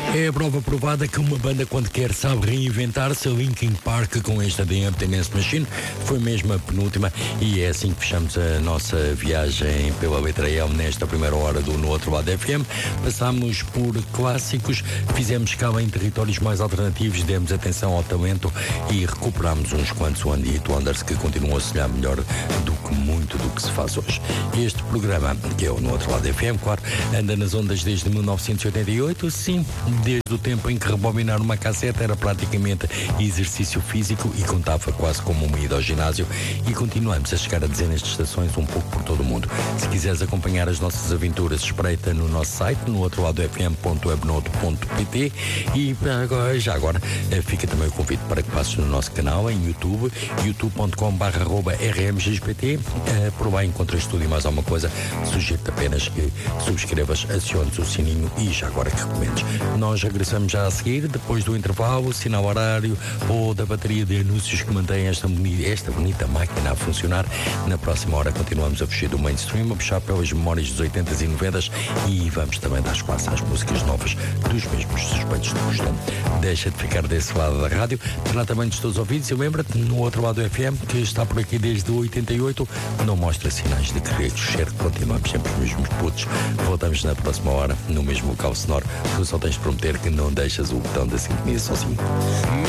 É a prova provada que uma banda, quando quer, sabe reinventar-se. Linkin Park com esta The Emptiness Machine foi mesmo a penúltima, e é assim que fechamos a nossa viagem pela letra L nesta primeira hora do No Outro Lado FM. Passámos por clássicos, fizemos escala em territórios mais alternativos, demos atenção ao talento e recuperámos uns quantos One Hit Wonders que continuam a sonhar melhor do que muito do que se faz hoje. Este programa, que é o No Outro Lado FM, claro, anda nas ondas desde 1988, sim, desde o tempo em que rebobinar uma cassete era praticamente exercício físico e contava quase como uma ida ao ginásio, e continuamos a chegar a dezenas de estações um pouco por todo o mundo. Se quiseres acompanhar as nossas aventuras, espreita no nosso site, no outroladofm.webnote.pt, e já agora fica também o convite para que passes no nosso canal em YouTube, youtube.com/rmxpt. Por lá encontras tudo e mais alguma coisa. Sugiro-te apenas que subscrevas, aciones o sininho e já agora que recomendes. Nós regressamos já a seguir, depois do intervalo, sinal horário ou da bateria de anúncios que mantém esta bonita máquina a funcionar. Na próxima hora continuamos a fugir do mainstream, a puxar pelas memórias dos 80s e 90s, e vamos também dar espaço às músicas novas dos mesmos suspeitos do costume. Deixa de ficar desse lado da rádio, terá também dos teus ouvidos, e lembra-te, No Outro Lado do FM, que está por aqui desde 88, não mostra sinais de querer crescer, continuamos sempre os mesmos putos. Voltamos na próxima hora, no mesmo local sonoro. Tu só tens de prometer que não deixas o botão da sintonia sozinho.